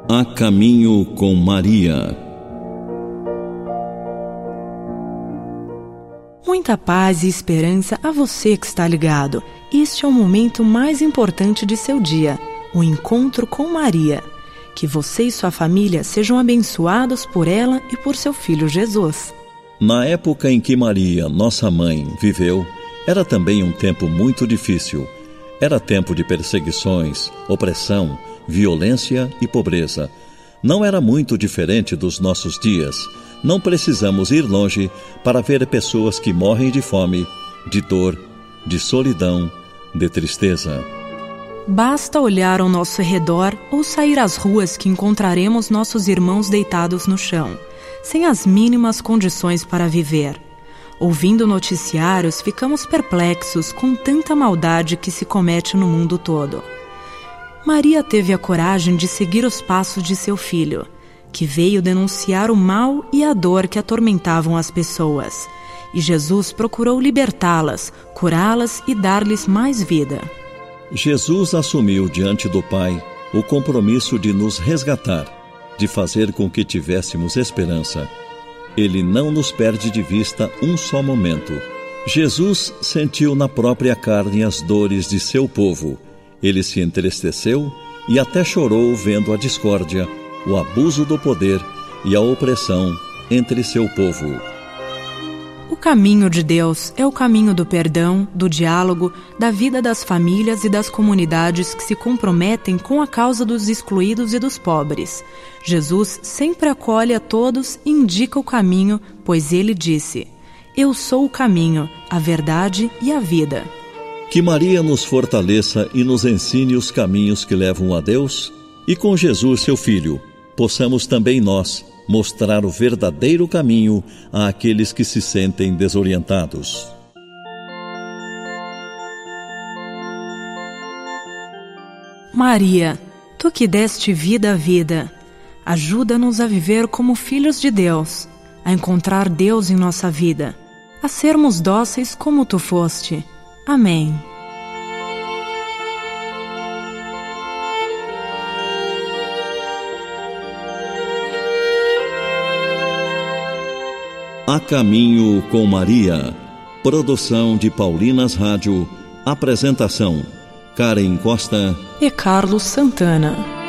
A Caminho com Maria. Muita paz e esperança a você que está ligado. Este é o momento mais importante de seu dia, o encontro com Maria. Que você e sua família sejam abençoados por ela e por seu filho Jesus. Na época em que Maria, nossa mãe, viveu, era também um tempo muito difícil. Era tempo de perseguições, opressão, violência e pobreza. Não era muito diferente dos nossos dias. Não precisamos ir longe para ver pessoas que morrem de fome, de dor, de solidão, de tristeza. Basta olhar ao nosso redor ou sair às ruas que encontraremos nossos irmãos deitados no chão, sem as mínimas condições para viver. Ouvindo noticiários, ficamos perplexos com tanta maldade que se comete no mundo todo. Maria teve a coragem de seguir os passos de seu filho, que veio denunciar o mal e a dor que atormentavam as pessoas. E Jesus procurou libertá-las, curá-las e dar-lhes mais vida. Jesus assumiu diante do Pai o compromisso de nos resgatar, de fazer com que tivéssemos esperança. Ele não nos perde de vista um só momento. Jesus sentiu na própria carne as dores de seu povo. Ele se entristeceu e até chorou vendo a discórdia, o abuso do poder e a opressão entre seu povo. O caminho de Deus é o caminho do perdão, do diálogo, da vida das famílias e das comunidades que se comprometem com a causa dos excluídos e dos pobres. Jesus sempre acolhe a todos e indica o caminho, pois ele disse: Eu sou o caminho, a verdade e a vida. Que Maria nos fortaleça e nos ensine os caminhos que levam a Deus, e com Jesus, seu Filho, possamos também nós mostrar o verdadeiro caminho àqueles que se sentem desorientados. Maria, tu que deste vida à vida, ajuda-nos a viver como filhos de Deus, a encontrar Deus em nossa vida, a sermos dóceis como tu foste. Amém. A Caminho com Maria. Produção de Paulinas Rádio. Apresentação: Karen Costa e Carlos Santana.